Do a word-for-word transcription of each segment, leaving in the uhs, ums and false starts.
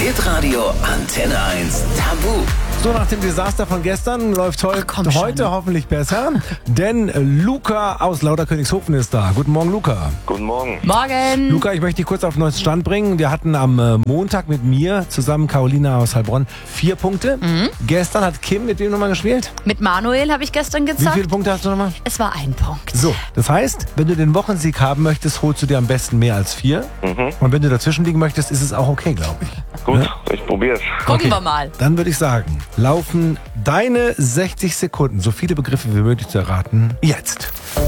Hitradio Antenne eins Tabu. So, nach dem Desaster von gestern läuft heu- Ach, komm schon. heute hoffentlich besser, denn Luca aus Lauterkönigshofen ist da. Guten Morgen, Luca. Guten Morgen. Morgen. Luca, ich möchte dich kurz auf den neuesten Stand bringen. Wir hatten am äh, Montag mit mir zusammen, Carolina aus Heilbronn, vier Punkte. Mhm. Gestern hat Kim mit wem nochmal gespielt? Mit Manuel habe ich gestern Wie gezockt. viele Punkte hast du nochmal? Es war ein Punkt. So, das heißt, wenn du den Wochensieg haben möchtest, holst du dir am besten mehr als vier. Mhm. Und wenn du dazwischen liegen möchtest, ist es auch okay, glaube ich. Gut, Ja. ich probier's. Gucken Okay. wir mal. Dann würde ich sagen, laufen deine sechzig Sekunden, so viele Begriffe wie möglich zu erraten, jetzt.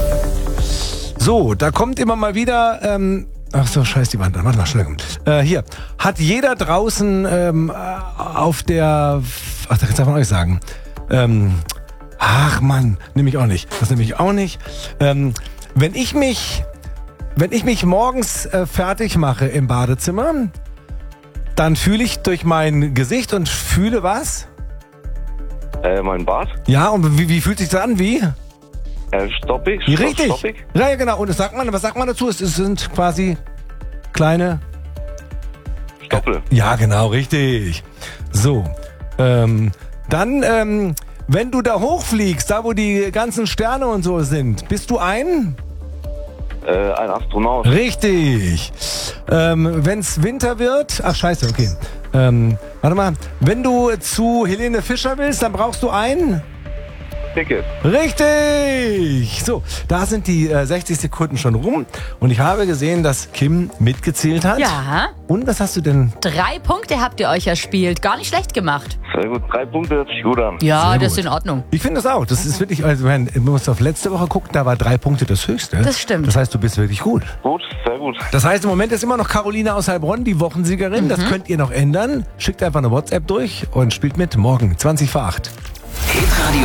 So, da kommt immer mal wieder, ähm, ach so, scheiß die Wand an, warte mal, schnell. Äh, hier, hat jeder draußen ähm, auf der, ach, das darf man euch sagen, ähm, ach Mann, nehme ich auch nicht, das nehme ich auch nicht. Ähm, wenn ich mich, wenn ich mich morgens äh, fertig mache im Badezimmer, dann fühle ich durch mein Gesicht und fühle was? Äh, mein Bart? Ja, und wie, wie fühlt sich das an? Wie? Äh, stoppig? Richtig. Stoppig? Ja, ja, genau. Und das sagt man, was sagt man dazu? Es, es sind quasi kleine... Stoppel. Ja, genau, richtig. So, ähm, dann, ähm, wenn du da hochfliegst, da wo die ganzen Sterne und so sind, bist du ein? Äh, ein Astronaut. Richtig. Ähm, wenn es Winter wird, ach scheiße, okay. Ähm, warte mal, wenn du zu Helene Fischer willst, dann brauchst du ein... Ticket. Richtig! So, da sind die äh, sechzig Sekunden schon rum und ich habe gesehen, dass Kim mitgezählt hat. Ja. Und was hast du denn? Drei Punkte habt ihr euch erspielt. Gar nicht schlecht gemacht. Sehr gut. Drei Punkte hört sich gut an. Ja, Sehr das ist gut. in Ordnung. Ich finde das auch. Das ist wirklich, also man muss auf letzte Woche gucken, da war drei Punkte das höchste. Das stimmt. Das heißt, du bist wirklich gut. Gut, sehr gut. Das heißt, im Moment ist immer noch Carolina aus Heilbronn die Wochensiegerin. Mhm. Das könnt ihr noch ändern. Schickt einfach eine WhatsApp durch und spielt mit morgen, zwanzig vor acht. Hitradio